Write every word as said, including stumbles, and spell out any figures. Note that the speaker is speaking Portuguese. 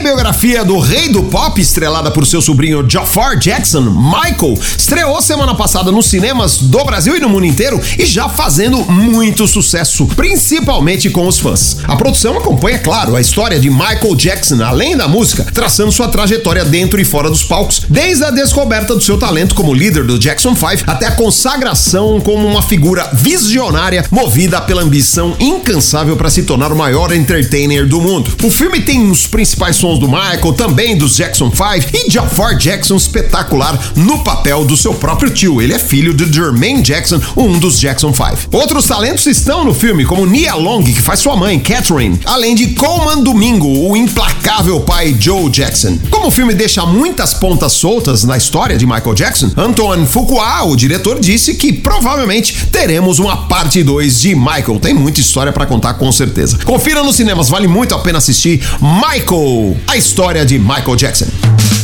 biografia do rei do pop, estrelada por seu sobrinho Jafar Jackson, Michael, estreou semana passada nos cinemas do Brasil e no mundo inteiro e já fazendo muito sucesso, principalmente com os fãs. A produção acompanha, claro, a história de Michael Jackson, além da música, traçando sua trajetória dentro e fora dos palcos, desde a descoberta do seu talento como líder do Jackson five até a consagração como uma figura visionária movida pela ambição incansável para se tornar o maior entertainer do mundo. O filme tem os principais sons do Michael, também dos Jackson five e Jafar Jackson espetacular no papel do seu próprio tio. Ele é filho de Jermaine Jackson, um dos Jackson five. Outros talentos estão no filme, como Nia Long, que faz sua mãe, Catherine, além de Coleman Domingo, o implacável pai Joe Jackson. Como o filme deixa muitas pontas soltas na história de Michael Jackson, Antoine Fuqua, o diretor, disse que provavelmente teremos uma parte dois de Michael. Tem muita história pra contar, com certeza. Confira nos cinemas, vale muito a pena assistir Michael, a história de Michael Jackson.